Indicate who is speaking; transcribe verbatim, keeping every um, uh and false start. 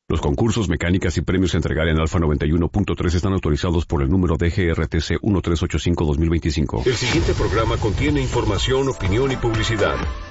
Speaker 1: Los concursos, mecánicas y premios a entregar en Alfa noventa y uno punto tres están autorizados por el número D G R T C uno tres ocho cinco guión dos mil veinticinco.
Speaker 2: El siguiente programa contiene información, opinión y publicidad.